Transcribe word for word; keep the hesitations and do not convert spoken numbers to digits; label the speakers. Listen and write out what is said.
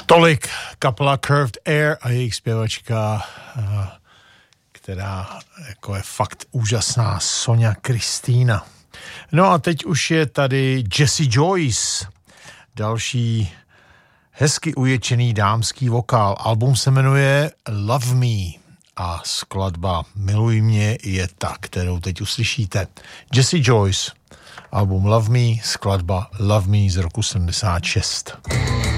Speaker 1: Tolik kapela Curved Air a jejich zpěvačka, která jako je fakt úžasná, Sonia Kristýna. No a teď už je tady Jessie Joyce, další hezky uječený dámský vokál. Album se jmenuje Love Me a skladba Miluj mě je ta, kterou teď uslyšíte. Jessie Joyce, album Love Me, skladba Love Me z roku sedmdesát šest.